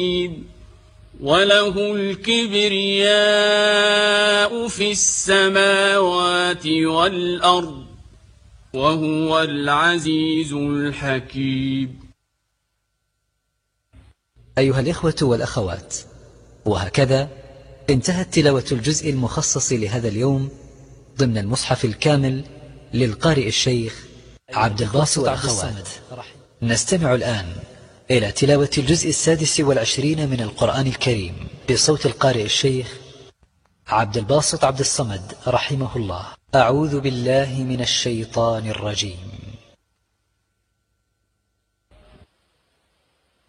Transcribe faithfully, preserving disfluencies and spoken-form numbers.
وله الكبرياء في السماوات والأرض وهو العزيز الحكيم. أيها الإخوة والأخوات، وهكذا انتهت تلاوة الجزء المخصص لهذا اليوم ضمن المصحف الكامل للقارئ الشيخ عبد الباسط عبد الصمد. نستمع الآن إلى تلاوة الجزء السادس والعشرين من القرآن الكريم بصوت القارئ الشيخ عبد الباسط عبد الصمد رحمه الله. أعوذ بالله من الشيطان الرجيم.